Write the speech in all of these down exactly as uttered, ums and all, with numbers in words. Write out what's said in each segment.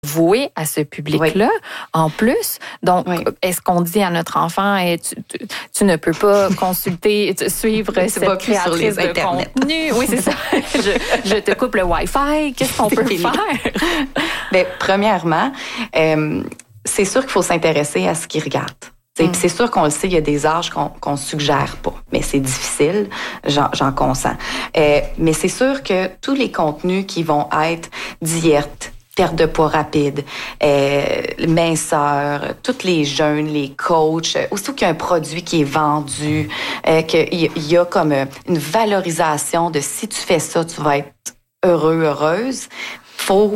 voué à ce public-là, oui. en plus. Donc, oui. est-ce qu'on dit à notre enfant, hey, tu, tu, tu ne peux pas consulter, suivre cette pas créatrice de Internet. Contenu? Oui, c'est ça. je, je te coupe le Wi-Fi. Qu'est-ce qu'on peut faire? Bien, premièrement, euh, c'est sûr qu'il faut s'intéresser à ce qu'ils regardent. Mm. C'est sûr qu'on le sait, il y a des âges qu'on qu'on suggère pas, mais c'est difficile, j'en, j'en consens. Euh, mais c'est sûr que tous les contenus qui vont être diète, perte de poids rapide, euh, minceur, tous les jeunes, les coachs, aussitôt qu'il y a un produit qui est vendu, euh, qu'il y a comme une valorisation de si tu fais ça, tu vas être heureux, heureuse, faut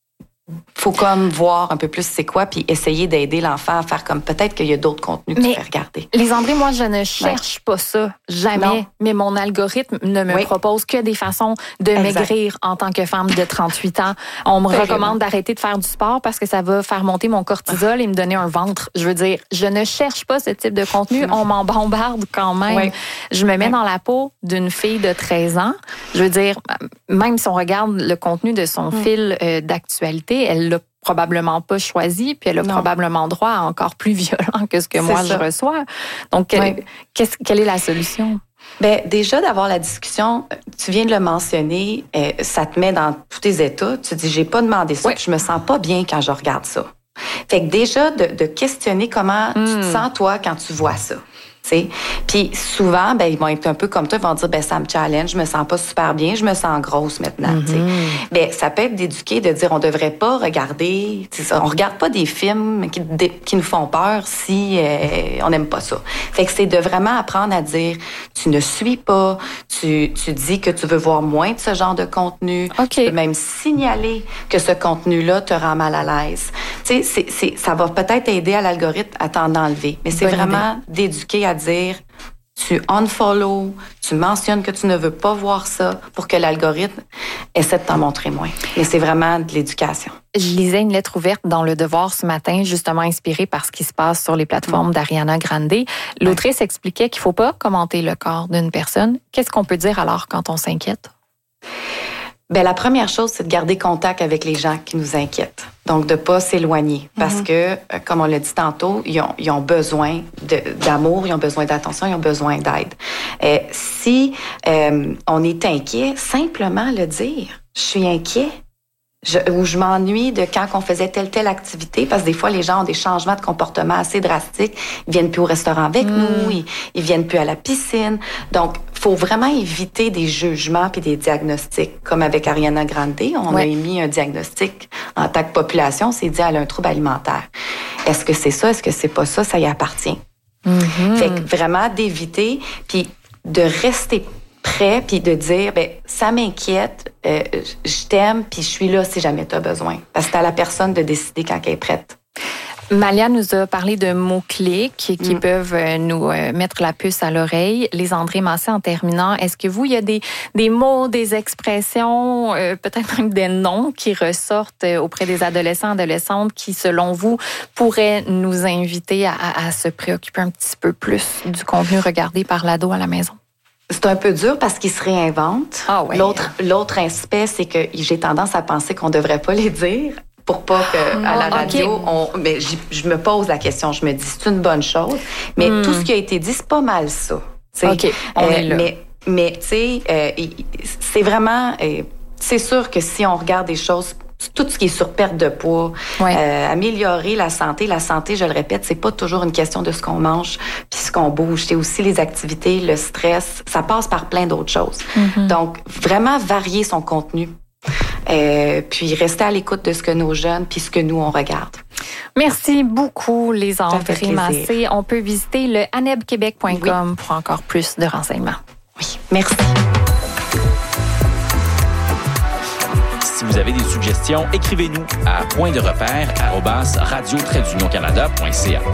faut comme voir un peu plus c'est quoi, puis essayer d'aider l'enfant à faire comme peut-être qu'il y a d'autres contenus que mais, tu fais regarder. Lisandré, moi, je ne cherche ouais. pas ça, jamais. Non. Mais mon algorithme ne me oui. propose que des façons de exact. Maigrir en tant que femme de trente-huit ans. On me Vraiment. recommande d'arrêter de faire du sport parce que ça va faire monter mon cortisol et me donner un ventre. Je veux dire, je ne cherche pas ce type de contenu. On m'en bombarde quand même. Oui. Je me mets oui. dans la peau d'une fille de treize ans. Je veux dire, même si on regarde le contenu de son mm. fil euh, d'actualité, elle l'a probablement pas choisi, puis elle a non. probablement droit à encore plus violent que ce que C'est moi ça. Je reçois. Donc, oui. qu'est-ce, quelle est la solution? Bien, déjà, d'avoir la discussion, tu viens de le mentionner, euh, ça te met dans tous tes états. Tu te dis, j'ai pas demandé ça, oui. puis je me sens pas bien quand je regarde ça. Fait que déjà, de, de questionner comment mm. tu te sens, toi, quand tu vois ça. T'sais. Puis souvent, ben, ils vont être un peu comme toi, ils vont dire, ben, ça me challenge, je me sens pas super bien, je me sens grosse maintenant. Mm-hmm. Ben, ça peut être d'éduquer, de dire, on devrait pas regarder, on regarde pas des films qui, qui nous font peur si euh, on n'aime pas ça. Fait que c'est de vraiment apprendre à dire, tu ne suis pas, tu, tu dis que tu veux voir moins de ce genre de contenu, okay. tu peux même signaler que ce contenu-là te rend mal à l'aise. Tu sais, c'est, c'est, ça va peut-être aider à l'algorithme à t'en enlever, mais c'est Bonne vraiment idée. D'éduquer à dire, tu unfollow, tu mentionnes que tu ne veux pas voir ça pour que l'algorithme essaie de t'en montrer moins. Mais c'est vraiment de l'éducation. Je lisais une lettre ouverte dans Le Devoir ce matin, justement inspirée par ce qui se passe sur les plateformes d'Ariana Grande. L'autrice ouais. expliquait qu'il ne faut pas commenter le corps d'une personne. Qu'est-ce qu'on peut dire alors quand on s'inquiète? Bien, la première chose, c'est de garder contact avec les gens qui nous inquiètent. Donc, de ne pas s'éloigner. Parce mm-hmm. que, comme on l'a dit tantôt, ils ont, ils ont besoin de, d'amour, ils ont besoin d'attention, ils ont besoin d'aide. Euh, si euh, on est inquiet, simplement le dire. Je suis inquiet. Je, ou je m'ennuie de quand on faisait telle, telle activité, parce que des fois, les gens ont des changements de comportement assez drastiques. Ils viennent plus au restaurant avec mm. nous, ils, ils viennent plus à la piscine. Donc, faut vraiment éviter des jugements puis des diagnostics. Comme avec Ariana Grande, on ouais. a émis un diagnostic en tant que population, c'est dit elle a un trouble alimentaire. Est-ce que c'est ça? Est-ce que c'est pas ça? Ça y appartient. Mm-hmm. Fait que vraiment d'éviter, puis de rester prêt, puis de dire, ben ça m'inquiète, euh, je t'aime, puis je suis là si jamais tu as besoin. Parce que c'est à la personne de décider quand elle est prête. Malia nous a parlé de mots-clés qui, qui mm. peuvent nous mettre la puce à l'oreille. Lisandré Massé, en terminant, est-ce que vous, il y a des, des mots, des expressions, euh, peut-être même des noms qui ressortent auprès des adolescents, adolescentes qui, selon vous, pourraient nous inviter à, à, à se préoccuper un petit peu plus du contenu regardé par l'ado à la maison? C'est un peu dur parce qu'ils se réinventent. Ah ouais. L'autre, l'autre aspect, c'est que j'ai tendance à penser qu'on ne devrait pas les dire pour pas qu'à la radio, okay. on, mais je me pose la question, je me dis, c'est une bonne chose, mais mm. tout ce qui a été dit, c'est pas mal ça. OK, on euh, est là. Mais, mais tu sais, euh, c'est vraiment... Euh, c'est sûr que si on regarde des choses... Tout ce qui est sur perte de poids, ouais. euh, améliorer la santé. La santé, je le répète, c'est pas toujours une question de ce qu'on mange puis ce qu'on bouge. C'est aussi les activités, le stress. Ça passe par plein d'autres choses. Mm-hmm. Donc, vraiment varier son contenu. Euh, puis rester à l'écoute de ce que nos jeunes puis ce que nous, on regarde. Merci beaucoup, Lisandré Massé. On peut visiter le aneb québec point com oui. pour encore plus de renseignements. Oui, merci. Si vous avez des suggestions, écrivez-nous à point de repère arobase radio trait d'union canada point c a.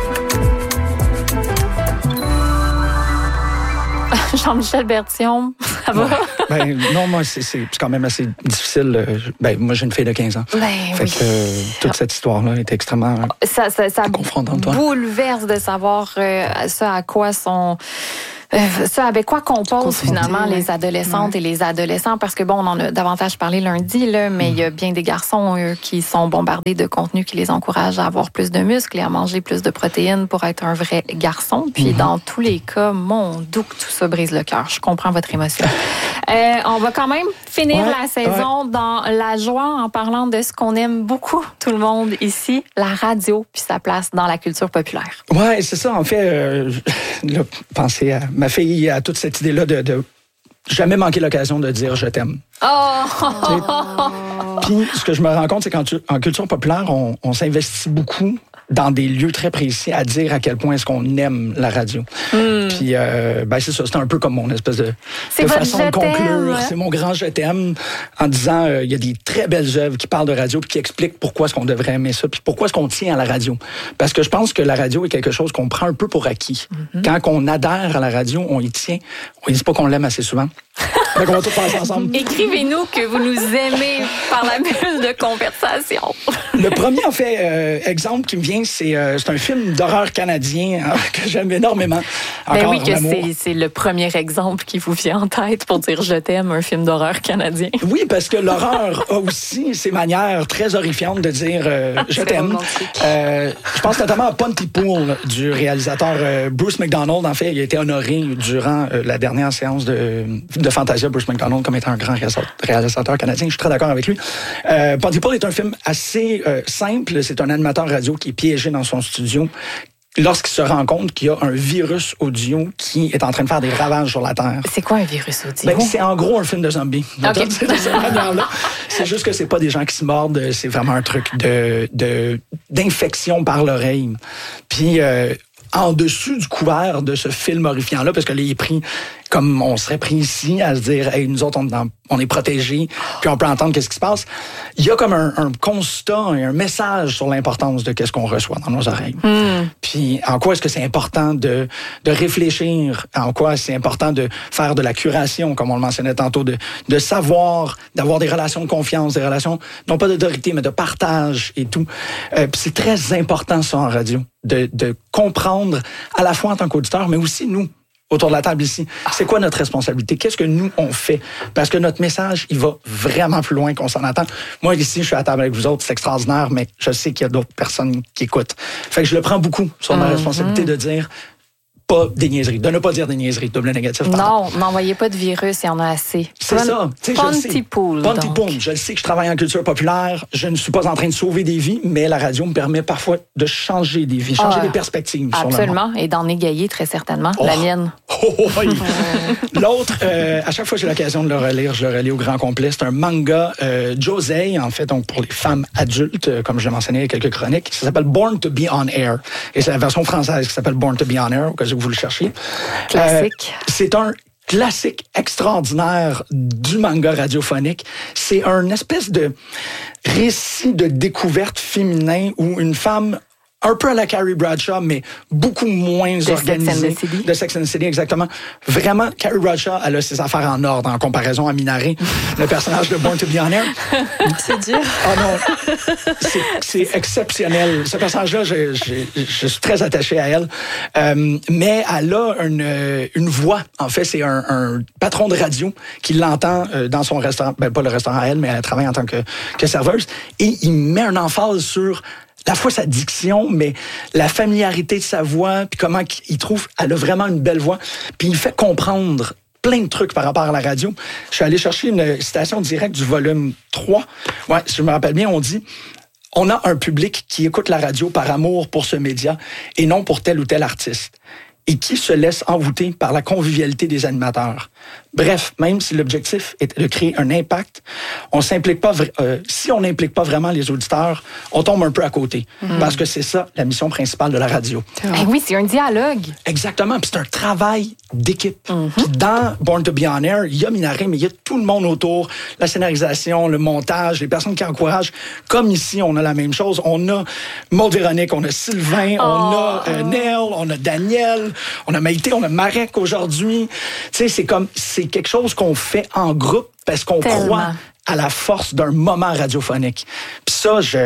Jean-Michel Bertillon, ça va? Ben, non, moi, c'est, c'est quand même assez difficile. Ben, moi, j'ai une fille de quinze ans. Ben, fait oui. que euh, toute cette histoire-là est extrêmement ça, ça, ça confrontante. Ça bouleverse de savoir euh, ce à quoi sont... Euh, ça, avec quoi compose finalement les adolescentes ouais. et les adolescents? Parce que bon, on en a davantage parlé lundi, là, mais il mmh. y a bien des garçons eux, qui sont bombardés de contenu qui les encourage à avoir plus de muscles et à manger plus de protéines pour être un vrai garçon. Puis mmh. dans tous les cas, mon doux que tout ça brise le cœur. Je comprends votre émotion. euh, on va quand même finir ouais, la saison ouais. dans la joie en parlant de ce qu'on aime beaucoup, tout le monde ici, la radio, puis sa place dans la culture populaire. Oui, c'est ça. En fait, euh, là, pensez à ma fille, à toute cette idée-là de, de jamais manquer l'occasion de dire « je t'aime ». Oh! Puis, ce que je me rends compte, c'est qu'en culture populaire, on, on s'investit beaucoup dans des lieux très précis à dire à quel point est-ce qu'on aime la radio. Mm. Puis, euh, ben c'est ça, c'est un peu comme mon espèce de, de façon de conclure. C'est mon grand je t'aime en disant, il euh, y a des très belles œuvres qui parlent de radio puis qui expliquent pourquoi est-ce qu'on devrait aimer ça puis pourquoi est-ce qu'on tient à la radio. Parce que je pense que la radio est quelque chose qu'on prend un peu pour acquis. Mm-hmm. Quand on adhère à la radio, on y tient. On ne dit pas qu'on l'aime assez souvent. Donc, on va tout passer ensemble. Écrivez-nous que vous nous aimez par la bulle de conversation. Le premier, en fait, euh, exemple qui me vient, c'est, euh, c'est un film d'horreur canadien hein, que j'aime énormément. Encore, ben oui, que c'est, c'est le premier exemple qui vous vient en tête pour dire « je t'aime », un film d'horreur canadien. Oui, parce que l'horreur a aussi ses manières très horrifiantes de dire euh, « je t'aime ». Euh, je pense notamment à Pontypool du réalisateur euh, Bruce McDonald. En fait, il a été honoré durant euh, la dernière séance de, de Fantasia, Bruce McDonald, comme étant un grand réalisateur canadien. Je suis très d'accord avec lui. Euh, Pontypool est un film assez euh, simple. C'est un animateur radio qui est piégé dans son studio lorsqu'il se rend compte qu'il y a un virus audio qui est en train de faire des ravages sur la Terre. C'est quoi un virus audio? Ben, c'est en gros un film de zombies. Okay. C'est, de cette manière-là. C'est juste que c'est pas des gens qui se mordent, c'est vraiment un truc de, de, d'infection par l'oreille. Puis, euh, en dessus du couvert de ce film horrifiant-là, parce que là, il est pris comme on serait pris ici à se dire, hey, nous autres, on, dans, on est protégés, puis on peut entendre qu'est-ce qui se passe. Il y a comme un, un constat et un message sur l'importance de qu'est-ce qu'on reçoit dans nos oreilles. Mm. Puis en quoi est-ce que c'est important de, de réfléchir, en quoi c'est important de faire de la curation, comme on le mentionnait tantôt, de, de savoir, d'avoir des relations de confiance, des relations, non pas d'autorité, mais de partage et tout. Euh, puis c'est très important, ça, en radio, de, de comprendre à la fois en tant qu'auditeur, mais aussi nous, autour de la table ici. C'est quoi notre responsabilité? Qu'est-ce que nous, on fait? Parce que notre message, il va vraiment plus loin qu'on s'en attend. Moi, ici, je suis à la table avec vous autres, c'est extraordinaire, mais je sais qu'il y a d'autres personnes qui écoutent. Fait que je le prends beaucoup sur ma mm-hmm. responsabilité de dire pas des niaiseries, de ne pas dire des niaiseries, double négatif. Pardon. Non, n'envoyez pas de virus, il y en a assez. C'est Pon- ça. Pontypool. Pontypool. Je le sais que je travaille en culture populaire, je ne suis pas en train de sauver des vies, mais la radio me permet parfois de changer des vies, changer ah, des perspectives. Absolument, et d'en égayer très certainement, oh. la mienne. Oh, oh, oui. L'autre, euh, à chaque fois que j'ai l'occasion de le relire, je le relis au grand complet. C'est un manga euh, Josei, en fait, donc pour les femmes adultes, euh, comme je l'ai mentionné il y a quelques chroniques. Ça s'appelle Born to be on Air. Et c'est la version française qui s'appelle Born to be on Air, au cas où vous le cherchiez. Classique. Euh, c'est un classique extraordinaire du manga radiophonique. C'est un espèce de récit de découverte féminin où une femme un peu à la Carrie Bradshaw, mais beaucoup moins de organisée. Sex and the City. De Sex and the City, exactement. Vraiment, Carrie Bradshaw, elle a ses affaires en ordre en comparaison à Minari, le personnage de Born to be on Air. C'est dur. Ah non, c'est, c'est exceptionnel. Ce personnage-là, je, je, je suis très attaché à elle. Euh, mais elle a une, une voix. En fait, c'est un, un patron de radio qui l'entend dans son restaurant. Ben, pas le restaurant à elle, mais elle travaille en tant que, que serveuse. Et il met un emphase sur la fois sa diction, mais la familiarité de sa voix, puis comment il trouve, elle a vraiment une belle voix, puis il fait comprendre plein de trucs par rapport à la radio. Je suis allé chercher une citation directe du volume trois. Ouais, si je me rappelle bien, on dit « On a un public qui écoute la radio par amour pour ce média et non pour tel ou tel artiste, et qui se laisse envoûter par la convivialité des animateurs. Bref, même si l'objectif est de créer un impact, on s'implique pas, euh, si on n'implique pas vraiment les auditeurs, on tombe un peu à côté. Mm. Parce que c'est ça, la mission principale de la radio. Eh oui, c'est un dialogue. Exactement, puis c'est un travail d'équipe. Mm-hmm. Puis dans Born to be on Air, il y a Minari, mais il y a tout le monde autour, la scénarisation, le montage, les personnes qui encouragent. Comme ici, on a la même chose. On a Maud Véronique, on a Sylvain, oh. on a euh, Neil, on a Daniel, on a Maïté, on a Marek aujourd'hui. Tu sais, c'est comme, c'est quelque chose qu'on fait en groupe parce qu'on Tellement. croit à la force d'un moment radiophonique. Puis ça, je,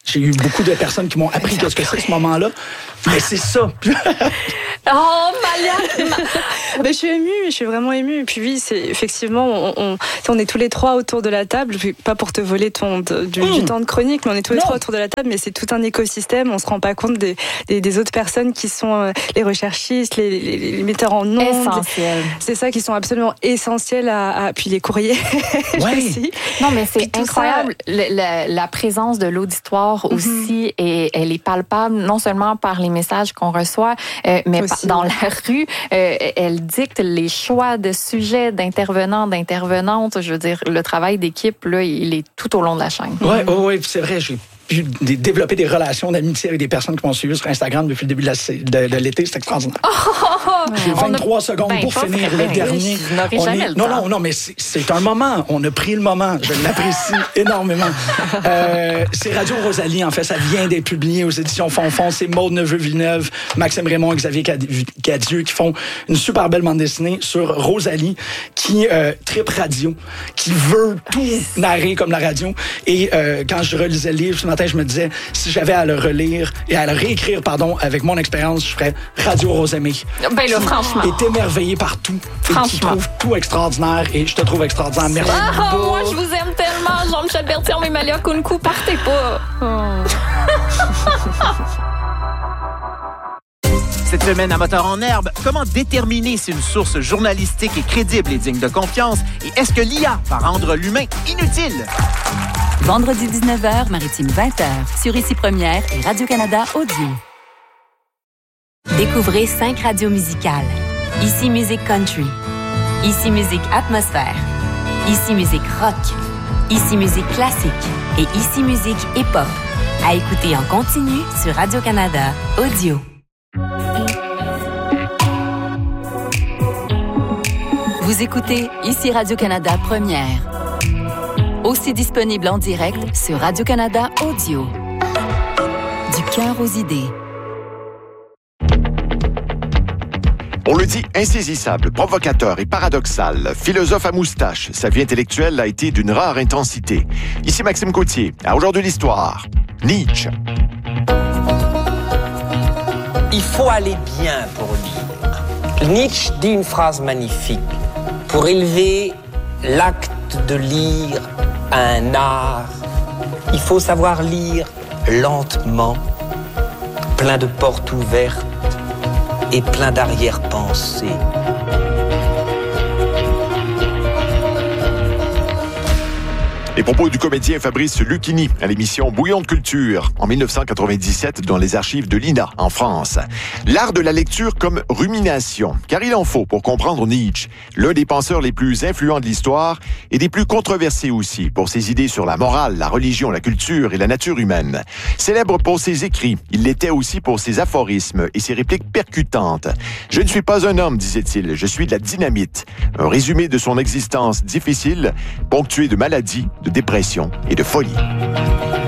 J'ai eu beaucoup de personnes qui m'ont appris qu'est-ce que c'est ce moment-là. Mais c'est ça. Oh, Malia! Ben, je suis émue, je suis vraiment émue. Et puis oui, c'est effectivement, on, on, on est tous les trois autour de la table. Pas pour te voler ton, de, du, mmh. du temps de chronique, mais on est tous les non. trois autour de la table. Mais c'est tout un écosystème. On se rend pas compte des, des, des autres personnes qui sont euh, les recherchistes, les, les, les metteurs en ondes. Essentiels. C'est ça qui sont absolument essentiels à, à puis les courriers. Ouais. aussi. Non, mais c'est incroyable. Ça... Le, la, la présence de l'auditoire mmh. aussi, et elle est palpable non seulement par les messages qu'on reçoit, euh, mais aussi. Dans la rue, euh, elle dicte les choix de sujets, d'intervenants, d'intervenantes. Je veux dire, le travail d'équipe, là, il est tout au long de la chaîne. Oui, oui, oui, c'est vrai. J'ai pu développer des relations d'amitié avec des personnes qui m'ont suivi sur Instagram depuis le début de, la, de, de l'été. C'est extraordinaire. Oh, oh, oh, J'ai vingt-trois a... secondes ben, pour finir le dernier. Je n'aurai jamais est... le non, temps. non, non, mais c'est, c'est un moment. On a pris le moment. Je l'apprécie énormément. Euh, c'est Radio Rosalie, en fait. Ça vient d'être publié aux éditions Fonfon. C'est Maude Neveu-Villeneuve, Maxime Raymond et Xavier Cadieux qui font une super belle bande dessinée sur Rosalie qui euh, tripe radio, qui veut tout narrer comme la radio. Et euh, quand je relisais le livre ce matin, je me disais, si j'avais à le relire et à le réécrire, pardon, avec mon expérience, je ferais Radio Rosemée. Ben là, franchement. Est émerveillé par tout. Franchement. Et qui trouve tout extraordinaire et je te trouve extraordinaire. Merci. Ah, oh, moi, je vous aime tellement. Jean-Michel Berthiaume et Malia Kounkou, partez pas. Oh. Cette semaine à Moteur en herbe, comment déterminer si une source journalistique est crédible et digne de confiance? Et est-ce que l'I A va rendre l'humain inutile? Vendredi dix-neuf heures, Maritime vingt heures, sur Ici Première et Radio-Canada Audio. Découvrez cinq radios musicales. Ici Musique Country. Ici Musique Atmosphère. Ici Musique Rock. Ici Musique Classique. Et Ici Musique Hip-Hop. À écouter en continu sur Radio-Canada Audio. Vous écoutez Ici Radio-Canada Première. Aussi disponible en direct sur Radio-Canada Audio. Du cœur aux idées. On le dit insaisissable, provocateur et paradoxal, philosophe à moustache, sa vie intellectuelle a été d'une rare intensité. Ici Maxime Gauthier, à Aujourd'hui l'Histoire. Nietzsche. Il faut aller bien pour lire. Nietzsche dit une phrase magnifique. Pour élever l'acte de lire un art, il faut savoir lire lentement, plein de portes ouvertes et plein d'arrière-pensées. Les propos du comédien Fabrice Lucchini à l'émission Bouillon de culture en dix-neuf cent quatre-vingt-dix-sept dans les archives de l'I N A en France. L'art de la lecture comme rumination, car il en faut pour comprendre Nietzsche, l'un des penseurs les plus influents de l'histoire et des plus controversés aussi pour ses idées sur la morale, la religion, la culture et la nature humaine. Célèbre pour ses écrits, il l'était aussi pour ses aphorismes et ses répliques percutantes. « Je ne suis pas un homme, disait-il, je suis de la dynamite. » Un résumé de son existence difficile, ponctué de maladies, de dépression et de folie.